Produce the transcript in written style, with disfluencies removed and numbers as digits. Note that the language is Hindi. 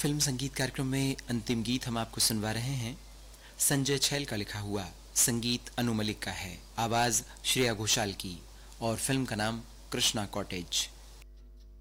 फिल्म संगीत कार्यक्रम में अंतिम गीत हम आपको सुनवा रहे हैं। संजय छैल का लिखा हुआ, संगीत अनु मलिक का है, आवाज श्रेया घोषाल की और फिल्म का नाम कृष्णा कॉटेज।